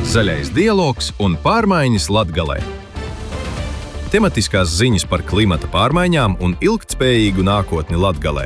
Zaļais dialogs un pārmaiņas Latgalē. Tematiskās ziņas par klimata pārmaiņām un ilgtspējīgu nākotni Latgalē.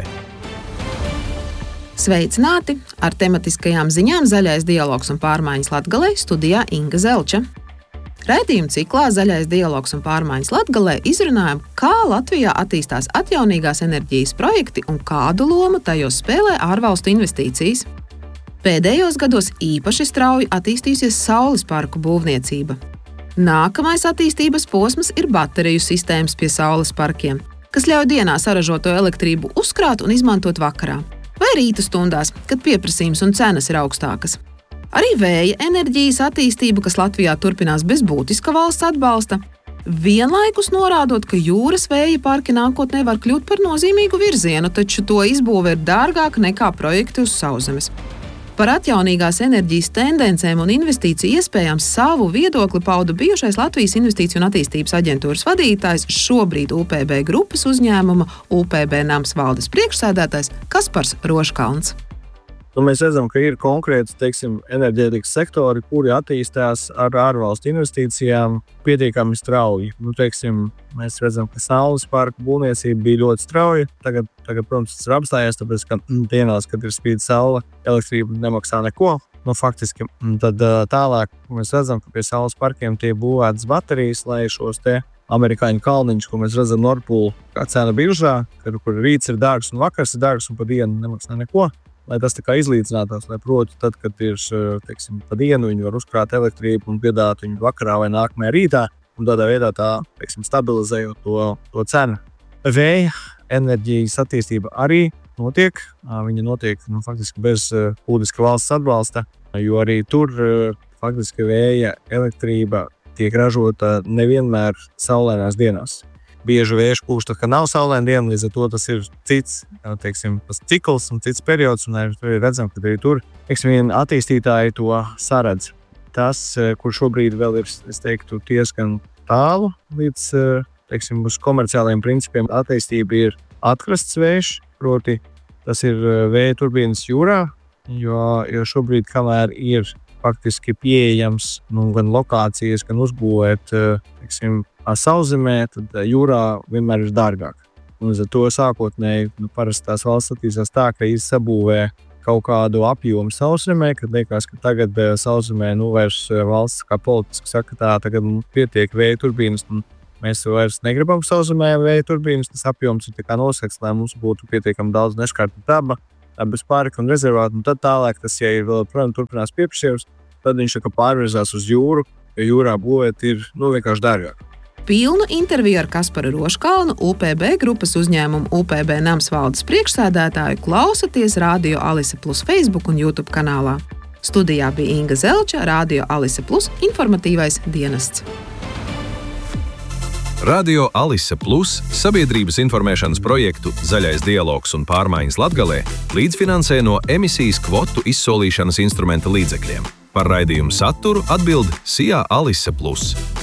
Sveicināti! Ar tematiskajām ziņām Zaļais dialogs un pārmaiņas Latgalē studijā Inga Zelča. Raidījuma ciklā Zaļais dialogs un pārmaiņas Latgalē izrunājam, kā Latvijā attīstās atjaunīgās enerģijas projekti un kādu lomu tajos spēlē ārvalstu investīcijas. Pēdējos gados īpaši strauji attīstījusies saules parku būvniecība. Nākamais attīstības posms ir bateriju sistēmas pie saules parkiem, kas ļauj dienā saražoto elektrību uzkrāt un izmantot vakarā, vai rīta stundās, kad pieprasījums un cenas ir augstākas. Arī vēja enerģijas attīstība, kas Latvijā turpinās bez būtiska valsts atbalsta, vienlaikus norādot, ka jūras vēja parki nākotnē var kļūt par nozīmīgu virzienu, taču to izbūve ir dārgāka nekā projekti uz sauszemes. Par atjaunīgās enerģijas tendencēm un investīciju iespējām savu viedokli pauda bijušais Latvijas Investīciju un attīstības aģentūras vadītājs, šobrīd UPB grupas uzņēmuma UPB Nams valdes priekšsēdētājs Kaspars Roškalns. Mēs redzam, ka ir konkrēti, enerģētikas sektori, kuri attīstās ar ārvalstu investīcijām pietiekami strauji. Mēs redzam, ka saules parku būvniecība bija ļoti strauja. Tagad, protams, tas ir apstājies, tāpēc, ka dienās, kad ir spīd saule, elektrība nemaksā neko. Faktiski, tad tālāk mēs redzam, ka pie saules parkiem tiek būvētas baterijas, lai šos te amerikāņu kalniņus, ko mēs redzam Nordpool kā cena biržā, kur rīts ir dārgs un vakars ir dārgs un pa dienu nemaksā neko. Lai tas tā kā izlīdzinātos, lai proti tad, kad ir, pa dienu viņi var uzkrāt elektrību un piedāt viņu vakarā vai nākamajā rītā, un tādā veidā stabilizējot to cenu. Vēja enerģijas attīstība arī notiek. Viņa notiek faktiski bez būtiska valsts atbalsta, jo arī tur faktiski vēja elektrība tiek ražota nevienmēr saulainās dienās. Bieži vējš pūš, tad, ka nav saulaina diena, līdz ar to tas ir cits cikls un cits periods, un arī redzam, ka arī tur viena attīstītāji to saredz. Tas, kur šobrīd vēl ir, es teiktu, diezgan tālu līdz, uz komerciāliem principiem attīstība ir atkrasts vējš, proti tas ir vēja turbīnas jūrā, jo šobrīd, kamēr ir faktiski pieejams gan lokācijas, gan uzbūvēt, sauszemē, tad jūrā vienmēr ir dārgāk. Līdz ar to sākotnēji parasti tās valsts attīstās tā, ka sabūvē kaut kādu apjomu sauszemē, kad liekas, ka tagad sauszemē vairs valsts kā politiski saka, tagad pietiek vēja turbīnas, un mēs vairs negribam sauszemē vēja turbīnas, tas apjoms ir nosakts, lai mums būtu pietiekami daudz neskarta daba, bez parka un rezervātu, un tad tālāk tas, ja ir vēl, protams, turpinās pieprasījums, tad viņš pārvirzās uz jūru, jo jūrā būvēt ir vienkārši dārgāk. Pilnu interviju ar Kasparu Roškalnu, UPB grupas uzņēmumu UPB Nams valdes priekšsēdētāju klausaties Radio Alise Plus Facebook un YouTube kanālā. Studijā bija Inga Zelča, Radio Alise Plus informatīvais dienests. Radio Alise Plus sabiedrības informēšanas projektu Zaļais dialogs un pārmaiņas Latgalē līdzfinansē no emisijas kvotu izsolīšanas instrumenta līdzekļiem. Par raidījumu saturu atbild SIA Alise Plus.